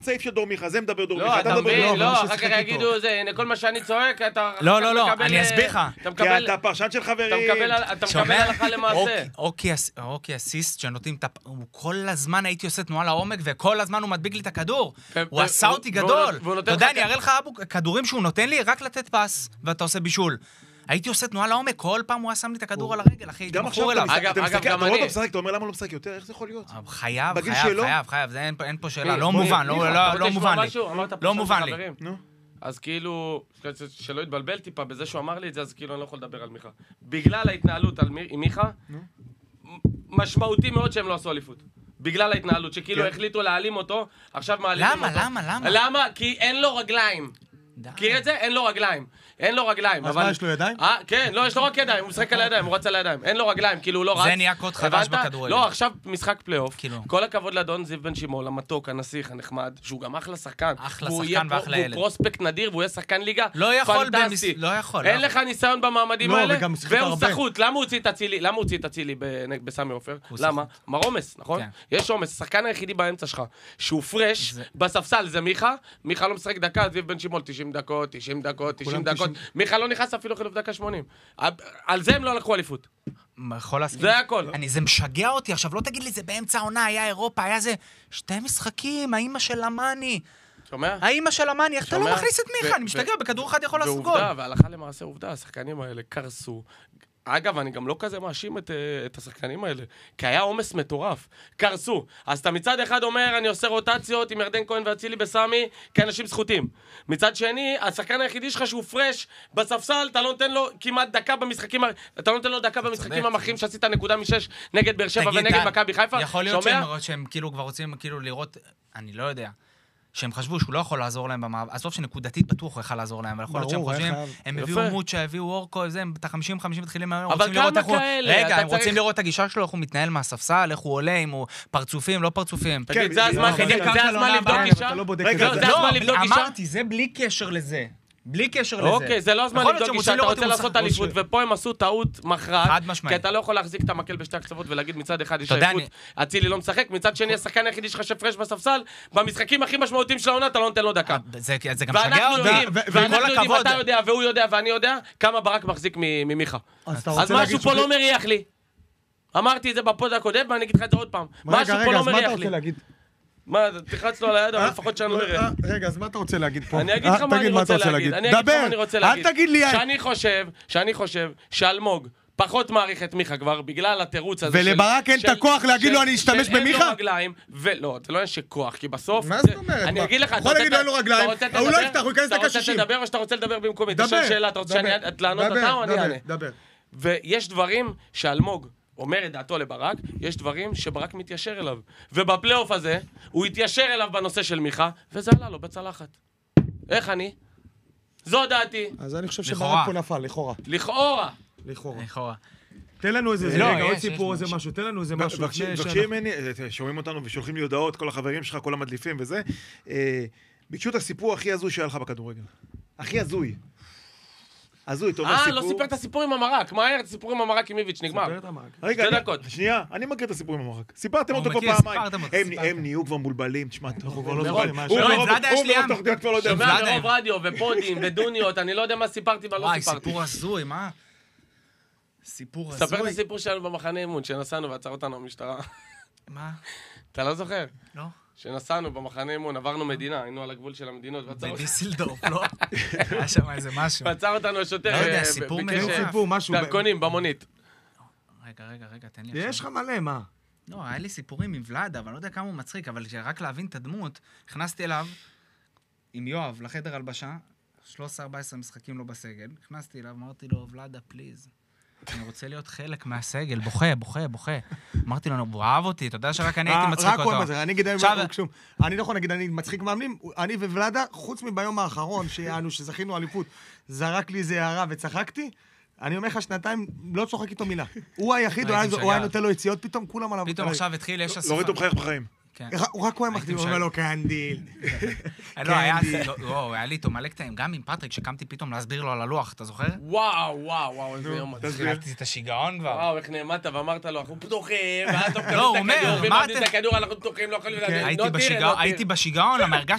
סעיף של דור מיכה, זה מדבר דור לא, מיכה, אתה מבין, לא, אחר כך יגידו, כל מה שאני צועק, אתה... לא, אני אסביר לך. כי אתה פרשן של חברים. אתה מקבל הלכה למעשה. אוקי אסיסט שנותנים, כל הזמן הייתי עושה תנועה לעומק, וכל הזמן הוא מדביק לי את הכדור. הוא עשה אותי גדול. אתה יודע, אני אראה לך כדורים שהוא נותן לי, רק לתת פס, ואתה עושה בישול. הייתי עושה תנועה לעומק, כל פעם הוא היה שם לי את הכדור על הרגל, אחי, הייתי מחור אליו. אתה מסתכל, אתה רואה אותו משחק, אתה אומר למה לא משחק יותר, איך זה יכול להיות? חייב, אין פה שאלה, לא מובן, לא מובן לי. אז כאילו, שלא יתבלבל טיפה בזה שהוא אמר לי את זה, אז כאילו אני לא יכול לדבר על מיכה. בגלל ההתנהלות עם מיכה, משמעותי מאוד שהם לא עשו אליפות. בגלל ההתנהלות, שכאילו החליטו להעלים אותו, עכשיו מעלימים אותו. למה? כי אין לו רגליים. מכיר את זה? אין לו רגליים. אין לו רגליים. אז מה, יש לו ידיים? כן, לא, יש לו רק ידיים, הוא משחק על הידיים, הוא רץ על הידיים. אין לו רגליים, כאילו הוא לא רץ. זה נהיה קוד חדש בכדורגל. לא, עכשיו משחק פלייאוף. כל הכבוד לאדון זיו בן שמעון, המתוק, הנסיך, הנחמד, שהוא גם אחלה שחקן. אחלה שחקן ואחלה ילד. והוא פרוספקט נדיר, והוא יהיה שחקן ליגה. פנטסטי. לא יכול. אין לך ניסיון במעמדים האלה, והוא סחוט. למה הוא הוציא את אצילי בסמי עופר? למה? מרומס, נכון? יש עומס. השחקן היחידי באמצע שלך, שהוא פרש, בספסל, זה מיכה. מיכה לא משחק דקה, זיו בן שמעון 90 דקות. מיכה לא נכנס אפילו חילוף דקה 80. על זה הם לא לקחו אליפות. זה הכל. זה משגע אותי. עכשיו לא תגיד לי, זה באמצע העונה, היה אירופה, היה זה 2 משחקים, האמא של אמני. שומע? האמא של אמני, איך אתה לא מכניס את מיכה? אני משתגע, בכדור אחד יכול לעשות גול. ועובדה, והלכה למעשה עובדה, השחקנים האלה קרסו. אגב, אני גם לא כזה מאשים את השחקנים האלה, כי היה עומס מטורף, קרסו. אז אתה מצד אחד אומר, אני עושה רוטציות עם ירדן כהן ואצילי בסמי, כאנשים זכותים. מצד שני, השחקן היחידי שלך שהוא פרש בספסל, אתה לא נותן לו כמעט דקה במשחקים, אתה לא נותן לו דקה במשחקים המחרים שעשית נקודה מ6 נגד באר שבע ונגד מכבי חיפה. יכול להיות שהם כאילו כבר רוצים לראות, אני לא יודע. שהם חשבו שהוא לא יכול לעזור להם במעבר, עזוב שנקודתית בטוח הוא יכול לעזור להם, אבל יכול להיות שהם חושבים, הם הביאו מוצ'ה, הביאו אורקו, את ה-50-50 מתחילים, אבל כמה כאלה? רגע, הם רוצים לראות את הגישה שלו, איך הוא מתנהל מהספסל, איך הוא עולה, אם הוא פרצופים, לא פרצופים. תגיד, זה הזמן לבדוק גישה? אמרתי, זה בלי קשר לזה. בלי קשר לזה. אוקיי, זה לא הזמן לבדוק גישה, אתה רוצה לעשות אליפות, ופה הם עשו טעות מכרעת, כי אתה לא יכול להחזיק את המקל בשתי הקצוות ולהגיד מצד אחד יש עייפות, אצילי לא משחק, מצד שני השחקן היחידי שלך שפרש בספסל, במשחקים הכי משמעותיים של העונה אתה לא נותן לו דקה. זה גם משגע אותי. ואנחנו יודעים, אתה יודע, והוא יודע, ואני יודע, כמה ברק מחזיק ממיכה. אז משהו פה לא מריח לי. אמרתי את זה בפוד הקודם, ואני אגיד לך את זה עוד פעם. משהו פה לא מריח לי. מה, תחץ לו על היד, אבל לפחות שאני לא אראה. רגע, אז מה אתה רוצה להגיד פה? אני אגיד לך מה אני רוצה להגיד. דבר, אל תגיד לי... שאני חושב שאלמוג פחות מעריך את מיכה כבר, בגלל התירוץ הזה ולברק אין את הכוח להגיד לו אני אשתמש במיכה? שאין לו רגליים, ולא, זה לא אין שכוח, כי בסוף... מה זאת אומרת? אני אגיד לך, יכול להגיד לו אין לו רגליים, הוא לא יפתח, הוא ייכנס דקה 60. אתה רוצה לדבר או שאתה רוצה לדבר במקומי? תשאל שאלה, אתה רוצה לענות אותה או אני אענה? ויש דברים שאלמוג אומר את דעתו לברק, יש דברים שברק מתיישר אליו. ובפלייאוף הזה, הוא התיישר אליו בנושא של מיכה, וזה עלה לו בצלחת. איך אני? זו דעתי. אז אני חושב שברק פה נפל, לכאורה. לכאורה. תן לנו איזה רגע, עוד סיפור, איזה משהו, תן לנו איזה משהו. בבקשים ממני, שומעים אותנו ושולחים לי הודעות, כל החברים שלך, כל המדליפים וזה. ביקשו את הסיפור הכי הזוי שהיה לך בכדורגל. הכי הזוי. הזוי, אתה אומר סיפור... לא סיפר את הסיפור עם המרק. מה היה את הסיפור עם המרק עם איביץ' נגמר? סיפר את המרק. רגע, שנייה, אני מכיר את הסיפור עם המרק. סיפרתם אותו פה פעמיים. הם נהיו כבר מבולבלים, תשמע, אנחנו כבר לא זוכרים. הוא שומע ברוב רדיו ופודים ודוניות, אני לא יודע מה סיפרתי ולא סיפרתי. וואי, סיפור הזוי, מה? סיפור הזוי. ספר את הסיפור שלנו במחנה אימון, שנסענו ועצר אותנו המשטרה. מה? אתה לא זוכר? לא. שנסענו במחנה אימון, עברנו מדינה, היינו על הגבול של המדינות, בדיסלדורף, לא? היה שם איזה משהו. ועצר אותנו השוטר, לא יודע, סיפור משהו. דרכונים, במונית. רגע, תן לי. יש לך מלא, מה? לא, היה לי סיפורים עם ולדה, אבל אני לא יודע כמה הוא מצחיק, אבל רק להבין את הדמות, הכנסתי אליו עם יואב לחדר הלבשה, 13-14 משחקים לו בסגל, הכנסתי אליו, אמרתי לו, ולדה, פליז. אני רוצה להיות חלק מהסגל, בוכה. אמרתי לו, הוא אהב אותי, אתה יודע שרק אני הייתי מצחיק אותו. אני לא יכול להגיד, אני מצחיק מאמנים, אני וולדה, חוץ מביום האחרון, שזכינו אליפות, זרק לי איזה הערה וצחקתי, אני אומר לך שנתיים, לא צוחק איתו מילה. הוא היחיד, הוא היה נותן לו יציאות, פתאום כולם עליו. פתאום עכשיו התחיל, יש לא ראיתו בחייך בחיים. רק הוא היה מחתים, הוא אומר לו קנדיל. לא, היה לי איתו מלא קטעים, גם עם פטריק, שקמתי פתאום להסביר לו על הלוח, אתה זוכר? וואו, איזה יום. תסביר. את השיגעון כבר. וואו, איך נעמדת ואמרת לו, אנחנו פתוחים, ואז לא, הוא אומר, את הכדור, אנחנו פתוחים, לא יכולים להגיד, הייתי בשיגעון, למה הרגשתי